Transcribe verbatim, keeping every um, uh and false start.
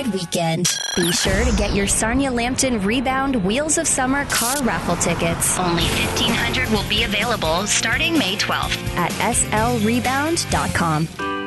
weekend. Be sure to get your Sarnia Lambton Rebound Wheels of Summer car raffle tickets. Only fifteen hundred will be available starting May twelfth at s l rebound dot com.